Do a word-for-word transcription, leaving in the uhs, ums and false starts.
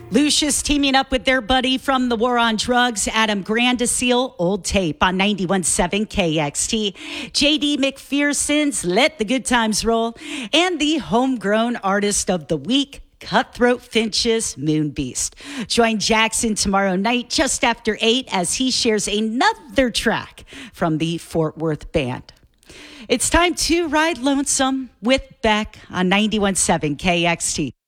Lucius teaming up with their buddy from the War on Drugs, Adam Grandiseel, Old Tape on ninety-one point seven K X T. J D McPherson's Let the Good Times Roll. And the Homegrown Artist of the Week, Cutthroat Finch's Moon Beast. Join Jackson tomorrow night just after eight as he shares another track from the Fort Worth Band. It's time to ride lonesome with Beck on ninety-one point seven K X T.